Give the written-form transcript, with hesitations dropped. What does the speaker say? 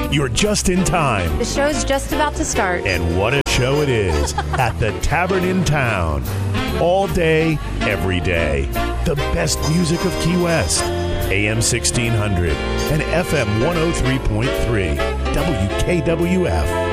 You're just in time. The show's just about to start. And what a show it is at the Tavern in Town. All day, every day. The best music of Key West. AM 1600 and FM 103.3. WKWF.